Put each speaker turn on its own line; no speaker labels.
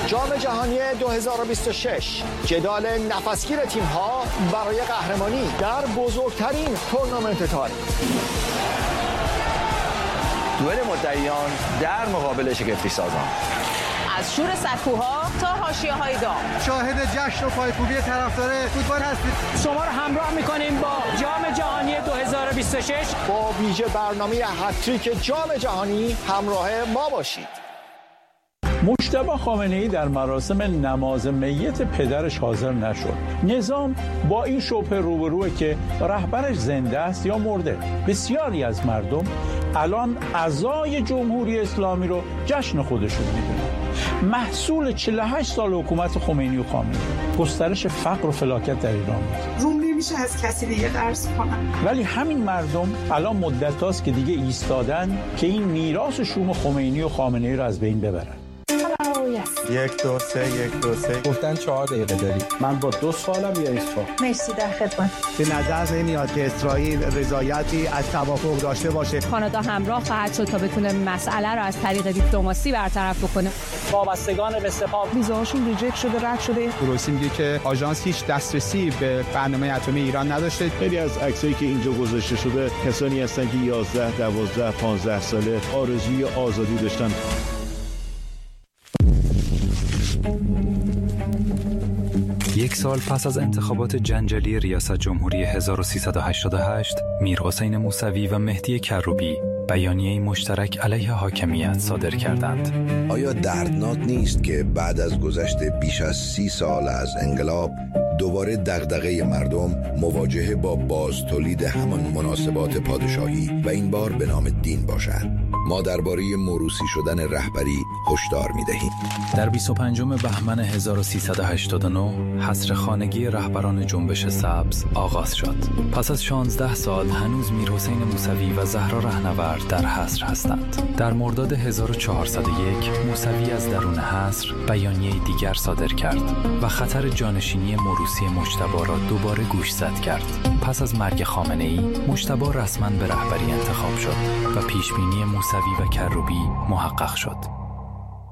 جام جهانی 2026 جدال نفسگیر تیم‌ها برای قهرمانی در بزرگترین تورنمنت تاریخ. دوئل مدعیان در مقابل شگفتی سازان.
از شور سکوها تا حاشیه‌های داغ.
شاهد جشن و پایکوبی طرفدار فوتبال هستید.
شما رو همراه می‌کنیم با جام جهانی 2026.
با ویژه برنامه هتریک جام جهانی همراه ما باشید.
مجتبی خامنه‌ای در مراسم نماز میت پدرش حاضر نشد. نظام با این شبهه روبروه که رهبرش زنده است یا مرده. بسیاری از مردم الان عزای جمهوری اسلامی رو جشن خودشون میدونن. محصول 48 سال حکومت خمینی و خامنه‌ای، گسترش فقر و فلاکت در ایران بود.
روم نمیشه از کسی دیگه قرض کنم.
ولی همین مردم الان مدت هاست که دیگه ایستادن که این میراث شوم خمینی و خامنه‌ای رو از بین ببرن.
1 2 3
گفتن 4 دقیقه داری.
من با 2 سالم یا ایستفا.
مرسی، در خدمت.
به نظر نمیاد که اسرائیل رضایتی از توافق داشته باشه.
کانادا همراه خواهد شد تا بتونه مسئله رو از طریق دیپلماسی برطرف بکنه.
وابستگان به سپاه
ویزاشون ریجکت شده، رد شده.
روسی میگه که آژانس هیچ دسترسی به برنامه اتمی ایران نداشته.
خیلی از عکسایی که اینجا گذاشته شده کسانی هستن که 11 12 15 ساله آرزوی آزادی داشتن.
یک سال پس از انتخابات جنجالی ریاست جمهوری 1388، میرحسین موسوی و مهدی کروبی بیانیه‌ای مشترک علیه حاکمیت صادر کردند.
آیا دردناک نیست که بعد از گذشت بیش از 30 سال از انقلاب دوباره دغدغه مردم مواجهه با بازتولید همان مناسبات پادشاهی و این بار به نام دین باشد؟ ما درباره موروثی شدن رهبری هشدار می‌دهیم.
در 25 بهمن 1389 حصر خانگی رهبران جنبش سبز آغاز شد. پس از 16 سال هنوز میرحسین موسوی و زهرا رهنورد در حصر هستند. در مرداد 1401 موسوی از درون حصر بیانیه دیگر صادر کرد و خطر جانشینی موروثی مجتبی را دوباره گوشزد کرد. پس از مرگ خامنه‌ای، مجتبی رسما به رهبری انتخاب شد و پیشبینی موسوی و کروبی محقق شد.